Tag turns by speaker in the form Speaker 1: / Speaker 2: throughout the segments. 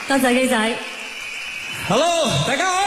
Speaker 1: 多謝基仔。
Speaker 2: Hello， 大家好。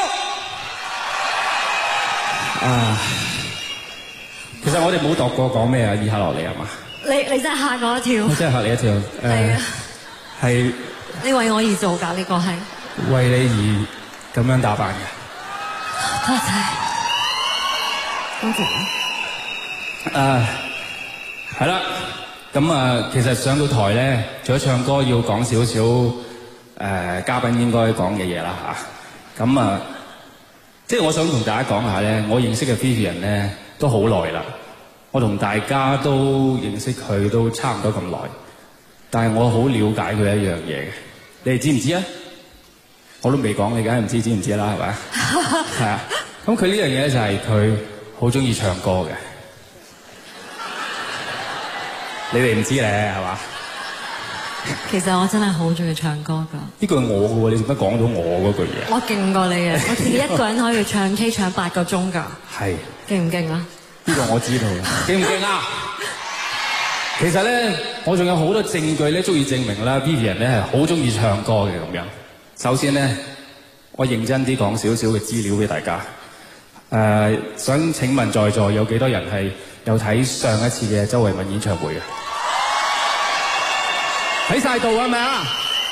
Speaker 2: 其實我哋冇度過講咩啊，以下落嚟係嘛？
Speaker 1: 你真係嚇我一跳。
Speaker 2: 我真係嚇你一跳。
Speaker 1: 係啊。
Speaker 2: 係。
Speaker 1: 你為我而做㗎，呢個係。
Speaker 2: 為你而咁樣打扮嘅。
Speaker 1: 多謝。多謝。
Speaker 2: 係啦。咁其實上到台咧，除咗唱歌要講少少嘉賓應該講嘅嘢啦嚇。咁即係我想同大家講下咧，我認識嘅 Vivian 咧都好耐啦。我同大家都認識佢都差唔多咁耐，但係我好了解佢一樣嘢嘅。你哋知唔知啊？我都未講，你梗係唔知唔知啦，係咪？係啊。咁佢呢樣嘢就係佢好中意唱歌嘅。你哋唔知咧，係嘛？
Speaker 1: 其實我真係好中意唱歌㗎。
Speaker 2: 呢句係我嘅喎，你做乜講到我嗰句嘢？我
Speaker 1: 勁過你嘅，我自己一個人可以唱 K 唱8個鐘㗎。係。勁唔勁啊？
Speaker 2: 呢個我知道嘅。勁唔勁啊？其實咧，我仲有好多證據咧，足以證明啦 Vivian 咧係好中意唱歌嘅咁樣。首先咧，我認真啲講少少嘅資料俾大家。想請問在座有幾多人係有睇上一次嘅周慧敏演唱會嘅？睇晒到係咪啊？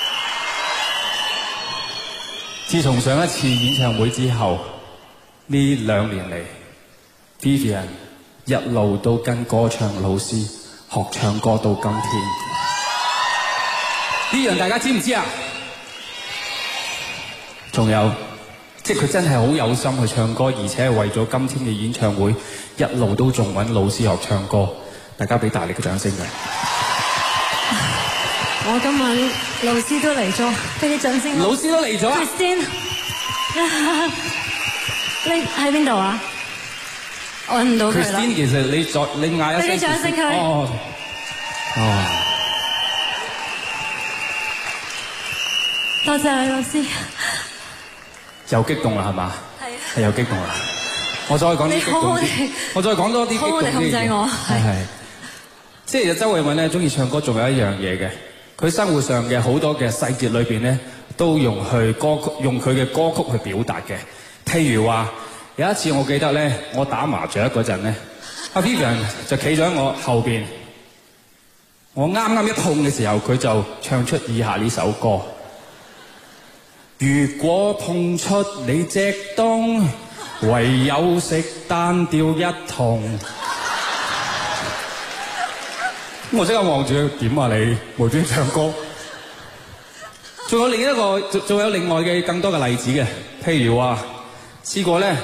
Speaker 2: 自從上一次演唱會之後，呢2年嚟 Vivian 一路都跟歌唱老師學唱歌到今天。呢樣大家知唔知啊？仲有，即係佢真係好有心去唱歌，而且係為咗今天嘅演唱會，一路都仲揾老師學唱歌。大家俾大力嘅掌聲佢。
Speaker 1: 我今晚老師都嚟咗，俾啲掌聲。
Speaker 2: 老師都嚟咗啊
Speaker 1: Christine 你喺邊度啊？揾唔到佢啦。
Speaker 2: Christine 其實你嗌一聲。俾啲掌聲佢。哦。
Speaker 1: 多謝你老師。
Speaker 2: 又激動啦係嘛？係啊。係又激動啦。我再講啲激動啲。我再講多啲激動啲。好好地控制我。係。即係周慧敏咧，中意唱歌，仲有一樣嘢嘅。佢生活上嘅好多嘅細節裏邊咧，都用佢嘅歌曲去表達嘅。譬如話，有一次我記得咧，我打麻雀嗰陣咧，阿 Vivian 就企咗喺我後邊，我啱啱一碰嘅時候，佢就唱出以下呢首歌。如果碰出你隻東，唯有食單吊一桶。我即刻望住佢，點啊你無端唱歌？仲有另外嘅更多嘅例子嘅，譬如話試過咧，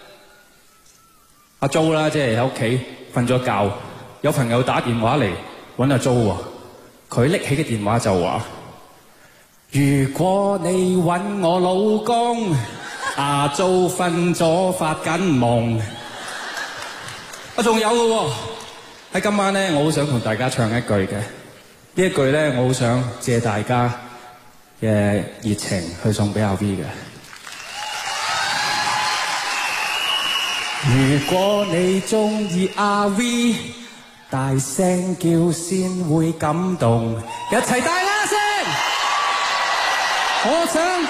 Speaker 2: 阿 Jo 啦，即係喺屋企瞓咗覺，有朋友打電話嚟揾阿 Jo 喎，佢拎起嘅電話就話：如果你揾我老公，阿 Jo 瞓咗發緊夢。仲有嘅喎。喺今晚咧，我好想同大家唱一句嘅，呢一句咧，我好想借大家嘅熱情去送俾阿 V 嘅。如果你中意阿 V， 大聲叫先會感動，一齊大喇聲！我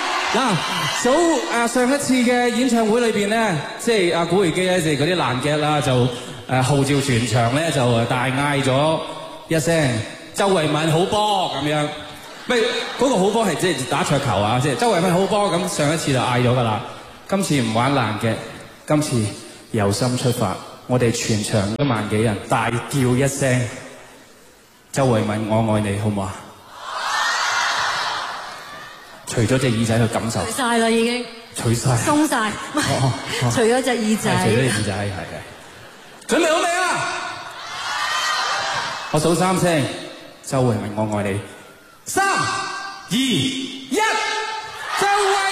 Speaker 2: 想上一次嘅演唱會裏邊咧，即係阿古巨基咧，就嗰啲爛 gag啦，就號召全場咧就大嗌咗一聲周慧敏好波咁樣。咪嗰個好波係即係打桌球啊，即係周慧敏好波咁。上一次就嗌咗㗎啦，今次唔玩爛 gag，今次由心出發，我哋全場1萬幾人大叫一聲周慧敏我愛你，好唔好啊？除咗隻耳仔去感受，除晒啦已經，除晒，鬆晒，除咗隻耳仔，除咗隻耳仔，係。準備好未啊？我數3聲，周慧敏我愛你，3、2、1，周慧。